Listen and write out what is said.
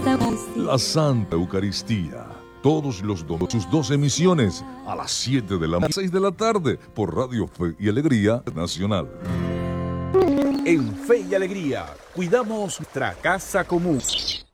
La Santa Eucaristía. Todos los domingos, sus 2 emisiones, a las 7 de la mañana, 6 de la tarde, por Radio Fe y Alegría Nacional. En Fe y Alegría, cuidamos nuestra casa común.